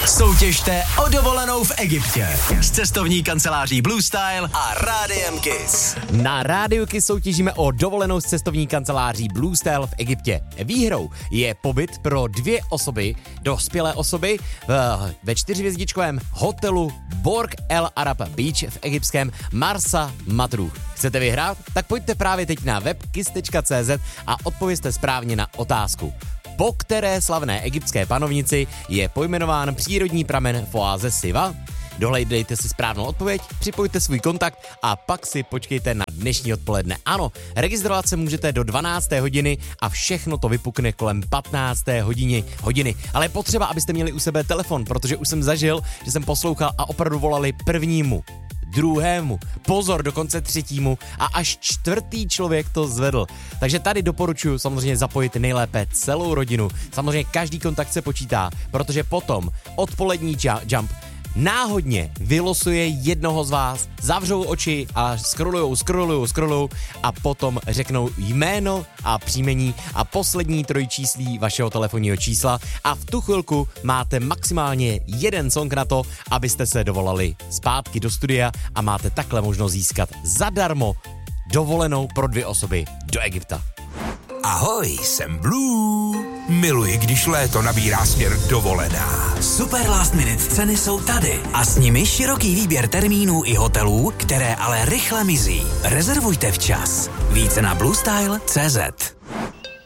Soutěžte o dovolenou v Egyptě s cestovní kanceláří Blue Style a Rádiem Kiss. Na Rádiu Kiss soutěžíme o dovolenou s cestovní kanceláří Blue Style v Egyptě. Výhrou je pobyt pro 2 osoby, dospělé osoby, ve 4hvězdičkovém hotelu Borg El Arab Beach v egyptském Marsa Matruh. Chcete vyhrát? Tak pojďte právě teď na webkiss.cz a odpovězte správně na otázku. Po které slavné egyptské panovnici je pojmenován přírodní pramen v oáze Siva? Dohledejte si správnou odpověď, připojte svůj kontakt a pak si počkejte na dnešní odpoledne. Ano, registrovat se můžete do 12. hodiny a všechno to vypukne kolem 15. hodiny. Ale je potřeba, abyste měli u sebe telefon, protože už jsem zažil, že jsem poslouchal a opravdu volali prvnímu, druhému, pozor, dokonce 3. a až 4. člověk to zvedl. Takže tady doporučuji samozřejmě zapojit nejlépe celou rodinu. Samozřejmě každý kontakt se počítá, protože potom odpolední jump náhodně vylosuje jednoho z vás, zavřou oči a scrollujou a potom řeknou jméno a příjmení a poslední trojčíslí vašeho telefonního čísla a v tu chvilku máte maximálně 1 song na to, abyste se dovolali zpátky do studia a máte takhle možnost získat zadarmo dovolenou pro 2 osoby do Egypta. Ahoj, jsem Blue. Miluji, když léto nabírá směr dovolená. Super last minute ceny jsou tady a s nimi široký výběr termínů i hotelů, které ale rychle mizí. Rezervujte včas. Více na bluestyle.cz.